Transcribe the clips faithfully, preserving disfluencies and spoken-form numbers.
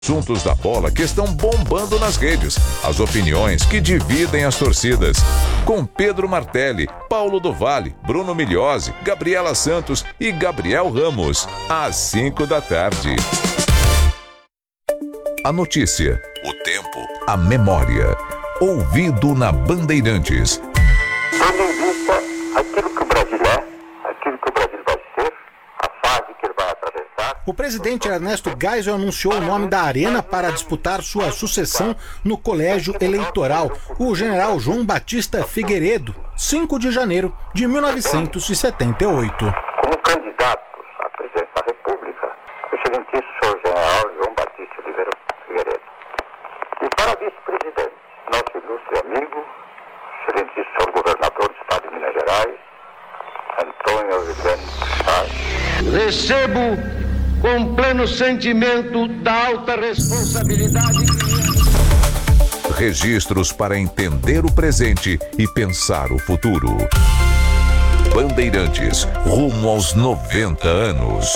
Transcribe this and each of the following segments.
Assuntos da bola que estão bombando nas redes, as opiniões que dividem as torcidas. Com Pedro Martelli, Paulo do Vale, Bruno Migliosi, Gabriela Santos e Gabriel Ramos, às cinco da tarde. A notícia, o tempo, a memória. Ouvido na Bandeirantes. Tendo em vista aquilo que o Brasil é, aquilo que o Brasil vai ser, a fase que ele vai atravessar. O presidente Ernesto Geisel anunciou o nome da Arena para disputar sua sucessão no colégio eleitoral, o general João Batista Figueiredo, cinco de janeiro de mil novecentos e setenta e oito. Como candidato à presidência da República, o excelentíssimo senhor general João Batista Oliveira Figueiredo. E para vice-presidente, nosso ilustre amigo, excelentíssimo senhor governador do estado de Minas Gerais, Antônio Aureliano Chaves. Recebo com pleno sentimento da alta responsabilidade. Registros para entender o presente e pensar o futuro. Bandeirantes, rumo aos noventa anos.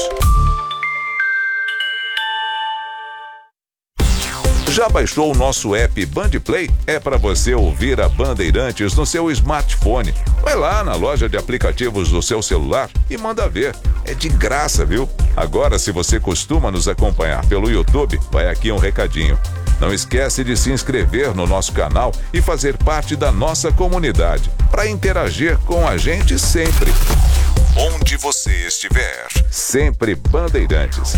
Já baixou o nosso app Bandplay? É para você ouvir a Bandeirantes no seu smartphone. Vai lá na loja de aplicativos do seu celular e manda ver. É de graça, viu? Agora, se você costuma nos acompanhar pelo YouTube, vai aqui um recadinho. Não esquece de se inscrever no nosso canal e fazer parte da nossa comunidade, para interagir com a gente sempre. Onde você estiver, sempre Bandeirantes.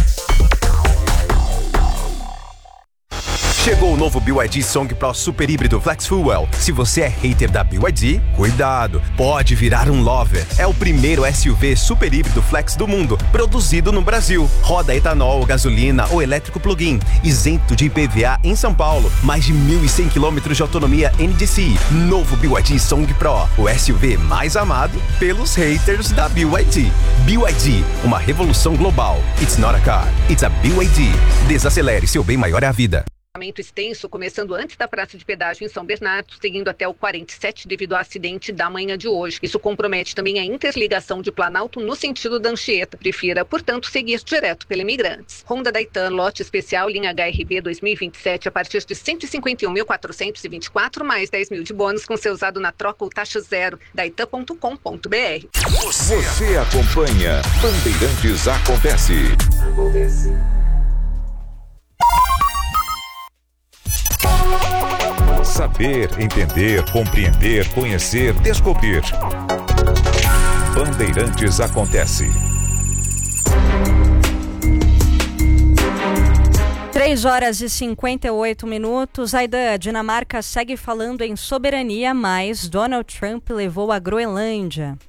Chegou o novo B Y D Song Pro Super Híbrido Flex Fuel. Se você é hater da B Y D, cuidado, pode virar um lover. É o primeiro S U V super híbrido flex do mundo, produzido no Brasil. Roda etanol, gasolina ou elétrico plug-in, isento de I P V A em São Paulo. Mais de mil e cem quilômetros de autonomia N D C I. Novo B Y D Song Pro, o S U V mais amado pelos haters da B Y D. B Y D, uma revolução global. It's not a car, it's a B Y D. Desacelere, seu bem maior é a vida. Extenso, começando antes da praça de pedágio em São Bernardo, seguindo até o quarenta e sete devido ao acidente da manhã de hoje. Isso compromete também a interligação de Planalto no sentido da Anchieta. Prefira, portanto, seguir direto pela Imigrantes. Honda Daitan, lote especial, linha H R V dois mil e vinte e sete, a partir de cento e cinquenta e um mil quatrocentos e vinte e quatro, mais dez mil de bônus com seu usado na troca ou taxa zero. Daitan ponto com ponto b r. Você, Você acompanha Bandeirantes Acontece. Acontece. Saber, entender, compreender, conhecer, descobrir. Bandeirantes Acontece. três horas e cinquenta e oito minutos. Aidan, a Dinamarca segue falando em soberania, mas Donald Trump levou a Groenlândia.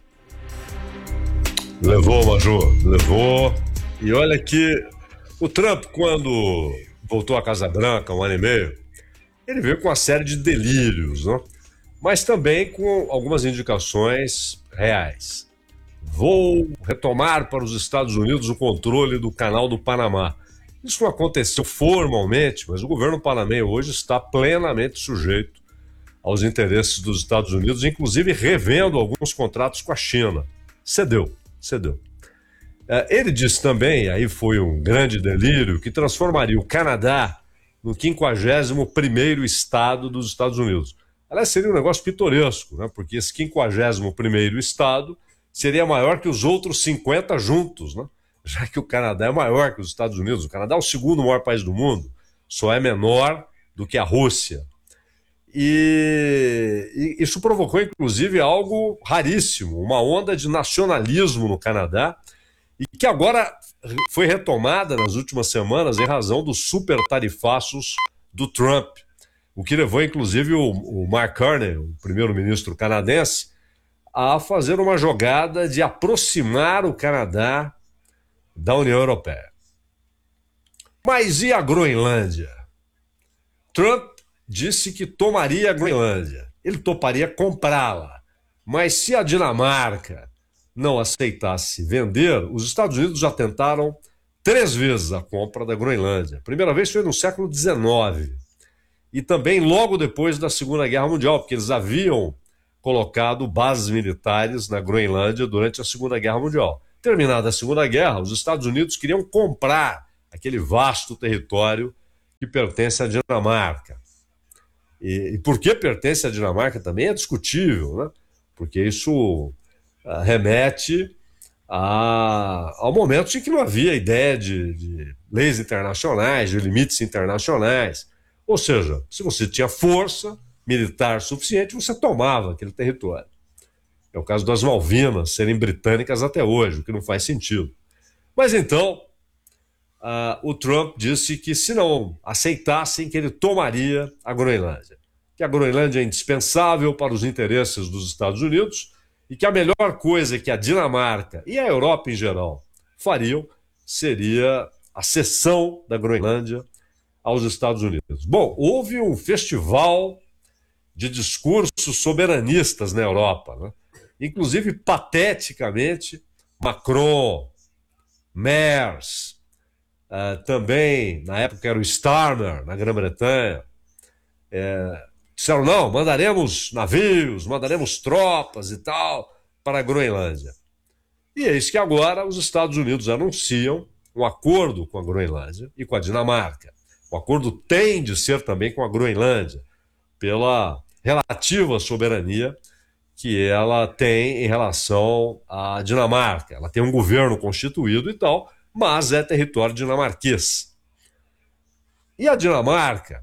Levou, Maju, levou. E olha que o Trump, quando voltou à Casa Branca, um ano e meio, ele veio com uma série de delírios, né? Mas também com algumas indicações reais. Vou retomar para os Estados Unidos o controle do Canal do Panamá. Isso não aconteceu formalmente, mas o governo panamenho hoje está plenamente sujeito aos interesses dos Estados Unidos, inclusive revendo alguns contratos com a China. Cedeu, cedeu. Ele disse também, aí foi um grande delírio, que transformaria o Canadá no quinquagésimo primeiro estado dos Estados Unidos. Aliás, seria um negócio pitoresco, né? Porque esse quinquagésimo primeiro estado seria maior que os outros cinquenta juntos, né? Já que o Canadá é maior que os Estados Unidos. O Canadá é o segundo maior país do mundo, só é menor do que a Rússia. E, e isso provocou, inclusive, algo raríssimo, uma onda de nacionalismo no Canadá, e que agora foi retomada nas últimas semanas em razão dos super tarifaços do Trump, o que levou, inclusive, o, o Mark Carney, o primeiro-ministro canadense, a fazer uma jogada de aproximar o Canadá da União Europeia. Mas e a Groenlândia? Trump disse que tomaria a Groenlândia. Ele toparia comprá-la. Mas se a Dinamarca não aceitasse vender, os Estados Unidos já tentaram três vezes a compra da Groenlândia. A primeira vez foi no século dezenove. E também logo depois da Segunda Guerra Mundial, porque eles haviam colocado bases militares na Groenlândia durante a Segunda Guerra Mundial. Terminada a Segunda Guerra, os Estados Unidos queriam comprar aquele vasto território que pertence à Dinamarca. E, e por que pertence à Dinamarca também é discutível, né? Porque isso uh, remete a, ao momento em que não havia ideia de, de leis internacionais, de limites internacionais. Ou seja, se você tinha força militar suficiente, você tomava aquele território. É o caso das Malvinas serem britânicas até hoje, o que não faz sentido. Mas então, uh, o Trump disse que se não aceitassem, que ele tomaria a Groenlândia. Que a Groenlândia é indispensável para os interesses dos Estados Unidos e que a melhor coisa que a Dinamarca e a Europa em geral fariam seria a cessão da Groenlândia aos Estados Unidos. Bom, houve um festival de discursos soberanistas na Europa, né? Inclusive, pateticamente, Macron, Merz, uh, também, na época era o Starmer, na Grã-Bretanha, é, disseram, não, mandaremos navios, mandaremos tropas e tal para a Groenlândia. E eis que agora os Estados Unidos anunciam um acordo com a Groenlândia e com a Dinamarca. O acordo tem de ser também com a Groenlândia, pela relativa soberania que ela tem em relação à Dinamarca. Ela tem um governo constituído e tal, mas é território dinamarquês. E a Dinamarca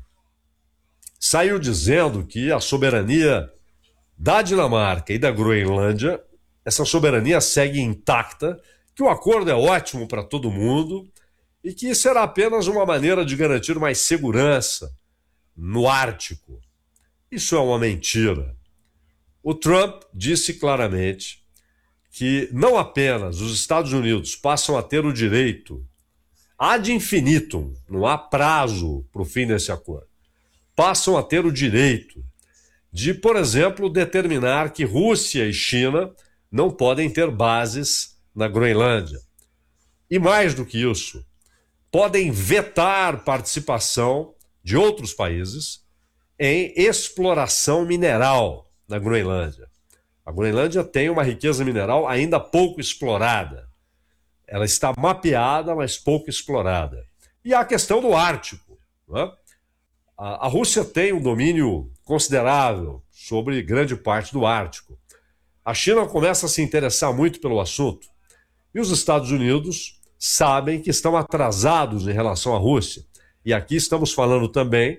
saiu dizendo que a soberania da Dinamarca e da Groenlândia, essa soberania segue intacta, que o acordo é ótimo para todo mundo e que será apenas uma maneira de garantir mais segurança no Ártico. Isso é uma mentira. O Trump disse claramente que não apenas os Estados Unidos passam a ter o direito ad infinitum, não há prazo para o fim desse acordo, passam a ter o direito de, por exemplo, determinar que Rússia e China não podem ter bases na Groenlândia. E mais do que isso, podem vetar participação de outros países em exploração mineral na Groenlândia. A Groenlândia tem uma riqueza mineral ainda pouco explorada. Ela está mapeada, mas pouco explorada. E há a questão do Ártico, né? A, a Rússia tem um domínio considerável sobre grande parte do Ártico. A China começa a se interessar muito pelo assunto. E os Estados Unidos sabem que estão atrasados em relação à Rússia. E aqui estamos falando também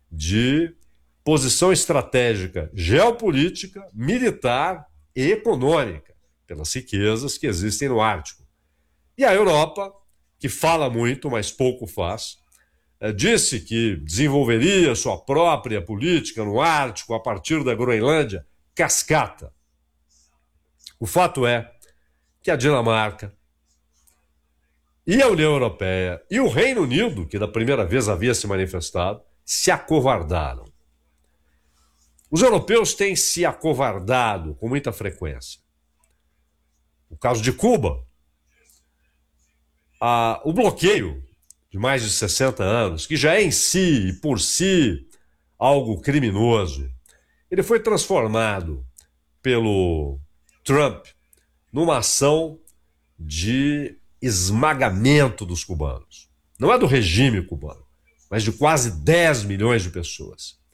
de posição estratégica, geopolítica, militar e econômica, pelas riquezas que existem no Ártico. E a Europa, que fala muito, mas pouco faz, disse que desenvolveria sua própria política no Ártico a partir da Groenlândia, cascata. O fato é que a Dinamarca e a União Europeia e o Reino Unido, que da primeira vez havia se manifestado, se acovardaram. Os europeus têm se acovardado com muita frequência. O caso de Cuba, a, o bloqueio de mais de sessenta anos, que já é em si e por si algo criminoso, ele foi transformado pelo Trump numa ação de esmagamento dos cubanos. Não é do regime cubano, mas de quase dez milhões de pessoas.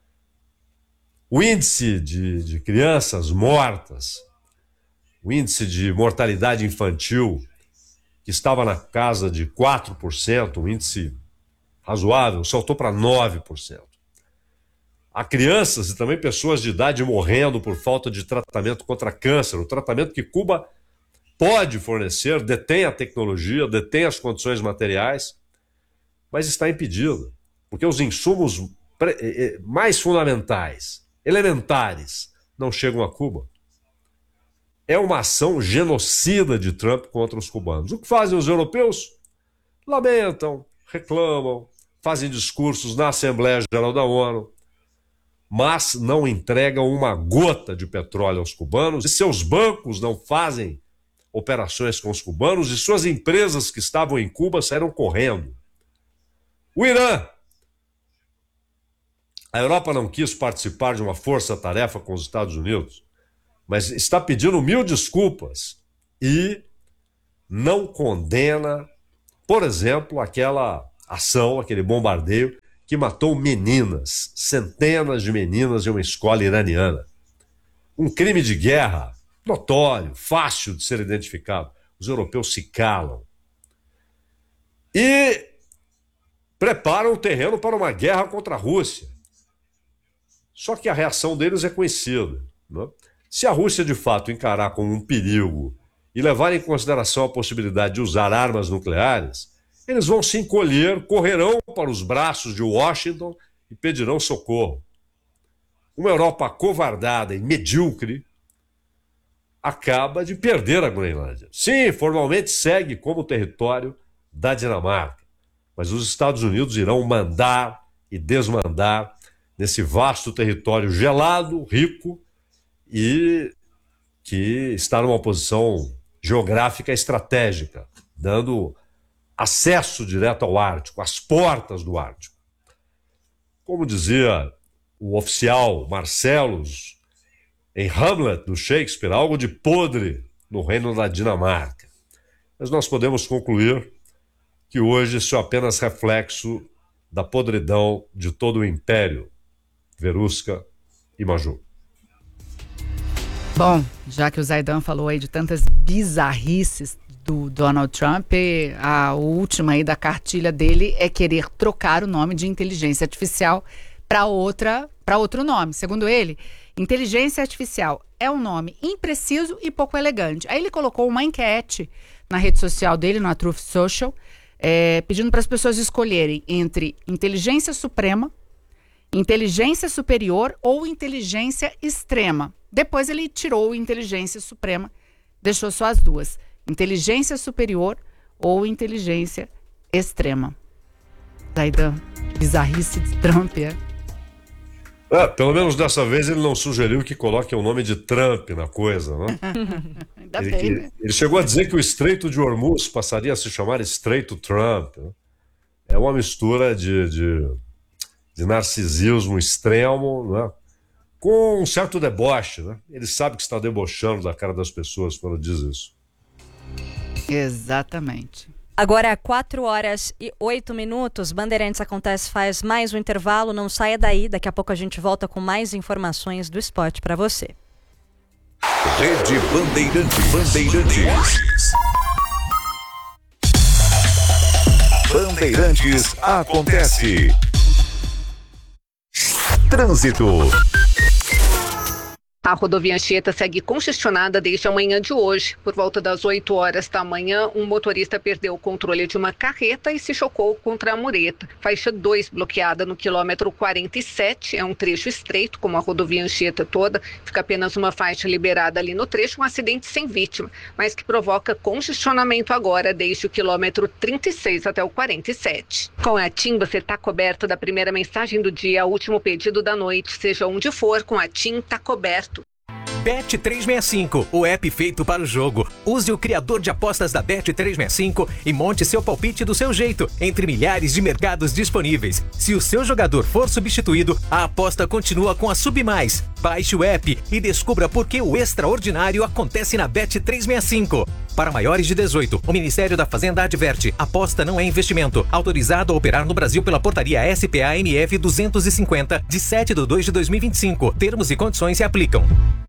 O índice de, de crianças mortas, o índice de mortalidade infantil, que estava na casa de quatro por cento, um índice razoável, saltou para nove por cento. Há crianças e também pessoas de idade morrendo por falta de tratamento contra câncer, o tratamento que Cuba pode fornecer, detém a tecnologia, detém as condições materiais, mas está impedido, porque os insumos mais fundamentais, elementares, não chegam a Cuba. É uma ação genocida de Trump contra os cubanos. O que fazem os europeus? Lamentam, reclamam, fazem discursos na Assembleia Geral da ONU, mas não entregam uma gota de petróleo aos cubanos, e seus bancos não fazem operações com os cubanos, e suas empresas que estavam em Cuba saíram correndo. O Irã. A Europa não quis participar de uma força-tarefa com os Estados Unidos, mas está pedindo mil desculpas e não condena, por exemplo, aquela ação, aquele bombardeio que matou meninas, centenas de meninas em uma escola iraniana. Um crime de guerra notório, fácil de ser identificado. Os europeus se calam. E preparam o terreno para uma guerra contra a Rússia. Só que a reação deles é conhecida, né? Se a Rússia de fato encarar como um perigo e levar em consideração a possibilidade de usar armas nucleares, eles vão se encolher, correrão para os braços de Washington e pedirão socorro. Uma Europa acovardada e medíocre acaba de perder a Groenlândia. Sim, formalmente segue como território da Dinamarca, mas os Estados Unidos irão mandar e desmandar nesse vasto território gelado, rico e que está numa posição geográfica estratégica, dando acesso direto ao Ártico, às portas do Ártico. Como dizia o oficial Marcellus em Hamlet, do Shakespeare, algo de podre no reino da Dinamarca. Mas nós podemos concluir que hoje isso é apenas reflexo da podridão de todo o império Verusca e Maju. Bom, já que o Zaidan falou aí de tantas bizarrices do Donald Trump, a última aí da cartilha dele é querer trocar o nome de inteligência artificial para outra, para outro nome. Segundo ele, inteligência artificial é um nome impreciso e pouco elegante. Aí ele colocou uma enquete na rede social dele, na Truth Social, é, pedindo para as pessoas escolherem entre inteligência suprema, inteligência superior ou inteligência extrema. Depois ele tirou inteligência suprema, deixou só as duas. Inteligência superior ou inteligência extrema. Zaidan, bizarrice de Trump, é? É, pelo menos dessa vez ele não sugeriu que coloque o nome de Trump na coisa, né? Ainda ele, bem, né? ele chegou a dizer que o Estreito de Hormuz passaria a se chamar Estreito Trump. Né? É uma mistura de, de, de narcisismo extremo, né? Com um certo deboche, né? Ele sabe que está debochando da cara das pessoas quando diz isso. Exatamente. Agora, quatro horas e oito minutos, Bandeirantes Acontece faz mais um intervalo, não saia daí, daqui a pouco a gente volta com mais informações do esporte para você. Rede Bandeirantes. Bandeirantes. Bandeirantes Acontece. Trânsito. A rodovia Anchieta segue congestionada desde a manhã de hoje. Por volta das oito horas da manhã, um motorista perdeu o controle de uma carreta e se chocou contra a mureta. Faixa dois bloqueada no quilômetro quarenta e sete, é um trecho estreito, como a rodovia Anchieta toda. Fica apenas uma faixa liberada ali no trecho, um acidente sem vítima, mas que provoca congestionamento agora desde o quilômetro trinta e seis até o quarenta e sete. Com a TIM, você está coberto da primeira mensagem do dia, último pedido da noite. Seja onde for, com a TIM está coberto. Bet trezentos e sessenta e cinco, o app feito para o jogo. Use o criador de apostas da Bet trezentos e sessenta e cinco e monte seu palpite do seu jeito, entre milhares de mercados disponíveis. Se o seu jogador for substituído, a aposta continua com a Submais. Baixe o app e descubra por que o extraordinário acontece na Bet trezentos e sessenta e cinco. Para maiores de dezoito, o Ministério da Fazenda adverte: aposta não é investimento. Autorizado a operar no Brasil pela portaria S P A N F duzentos e cinquenta, de sete de dois de dois mil e vinte e cinco. Termos e condições se aplicam.